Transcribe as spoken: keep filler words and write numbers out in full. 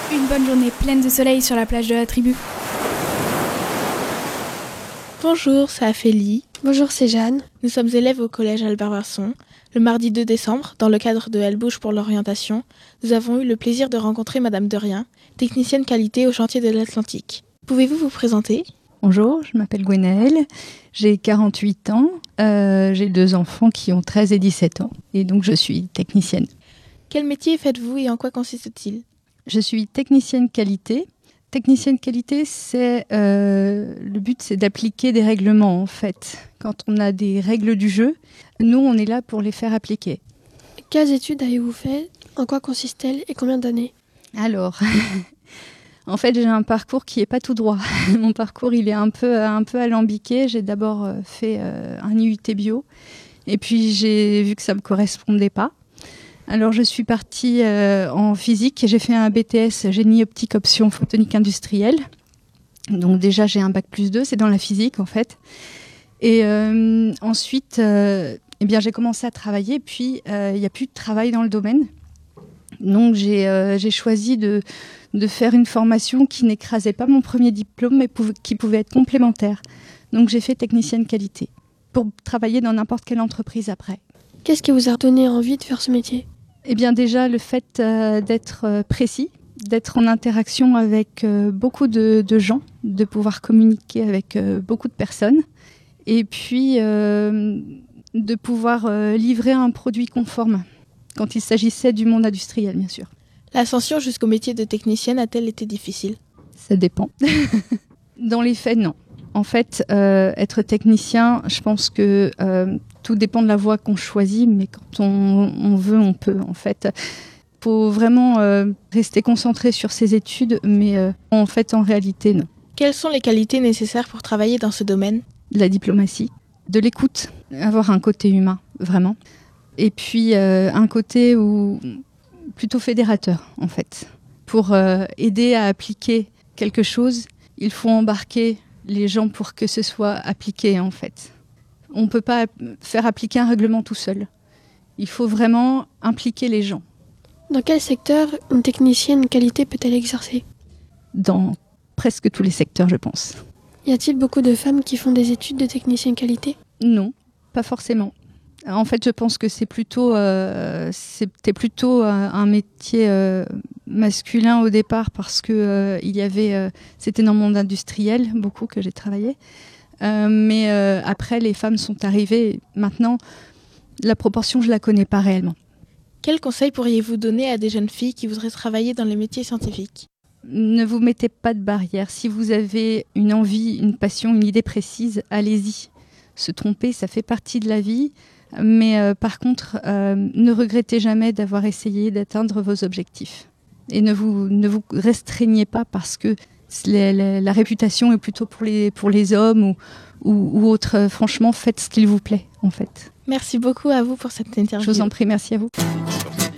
Une bonne journée pleine de soleil sur la plage de la Tribu. Bonjour, c'est Aphélie. Bonjour, c'est Jeanne. Nous sommes élèves au collège Albert Verson. Le mardi deux décembre, dans le cadre de Elle bouge pour l'orientation, nous avons eu le plaisir de rencontrer Madame Derrien, technicienne qualité au chantier de l'Atlantique. Pouvez-vous vous présenter ? Bonjour, je m'appelle Gwenaëlle, j'ai quarante-huit ans, euh, j'ai deux enfants qui ont treize et dix-sept ans, et donc je suis technicienne. Quel métier faites-vous et en quoi consiste-t-il ? Je suis technicienne qualité. Technicienne qualité, c'est euh, le but, c'est d'appliquer des règlements en fait. Quand on a des règles du jeu, nous on est là pour les faire appliquer. Quelles études avez-vous fait ? En quoi consistent-elles et combien d'années ? Alors, en fait j'ai un parcours qui est pas tout droit. Mon parcours il est un peu un peu alambiqué. J'ai d'abord fait euh, un I U T bio et puis j'ai vu que ça me correspondait pas. Alors je suis partie euh, en physique et j'ai fait un B T S génie optique option photonique industrielle. Donc déjà j'ai un bac plus deux, c'est dans la physique en fait. Et euh, ensuite, euh, eh bien j'ai commencé à travailler, puis il euh, n'y a plus de travail dans le domaine. Donc j'ai, euh, j'ai choisi de, de faire une formation qui n'écrasait pas mon premier diplôme, mais pou- qui pouvait être complémentaire. Donc j'ai fait technicienne qualité pour travailler dans n'importe quelle entreprise après. Qu'est-ce qui vous a donné envie de faire ce métier ? Eh bien déjà le fait euh, d'être euh, précis, d'être en interaction avec euh, beaucoup de, de gens, de pouvoir communiquer avec euh, beaucoup de personnes, et puis euh, de pouvoir euh, livrer un produit conforme, quand il s'agissait du monde industriel bien sûr. L'ascension jusqu'au métier de technicienne a-t-elle été difficile ? Ça dépend. Dans les faits, non. En fait, euh, être technicien, je pense que euh, tout dépend de la voie qu'on choisit, mais quand on, on veut, on peut. En fait, faut vraiment euh, rester concentré sur ses études, mais euh, en fait, en réalité, non. Quelles sont les qualités nécessaires pour travailler dans ce domaine ? De la diplomatie, de l'écoute, avoir un côté humain, vraiment. Et puis, euh, un côté où, plutôt fédérateur, en fait. Pour euh, aider à appliquer quelque chose, il faut embarquer les gens pour que ce soit appliqué, en fait. On ne peut pas faire appliquer un règlement tout seul. Il faut vraiment impliquer les gens. Dans quel secteur une technicienne qualité peut-elle exercer ? Dans presque tous les secteurs, je pense. Y a-t-il beaucoup de femmes qui font des études de technicienne qualité ? Non, pas forcément. En fait, je pense que c'est plutôt, euh, c'était plutôt un, un métier euh, masculin au départ parce que euh, il y avait, euh, c'était dans le monde industriel beaucoup que j'ai travaillé. Euh, mais euh, après, les femmes sont arrivées. Maintenant, la proportion, je la connais pas réellement. Quels conseils pourriez-vous donner à des jeunes filles qui voudraient travailler dans les métiers scientifiques ? Ne vous mettez pas de barrière. Si vous avez une envie, une passion, une idée précise, allez-y. Se tromper, ça fait partie de la vie. Mais euh, par contre, euh, ne regrettez jamais d'avoir essayé d'atteindre vos objectifs. Et ne vous, ne vous restreignez pas parce que la, la, la réputation est plutôt pour les, pour les hommes ou, ou, ou autres. Franchement, faites ce qu'il vous plaît, en fait. Merci beaucoup à vous pour cette interview. Je vous en prie, merci à vous.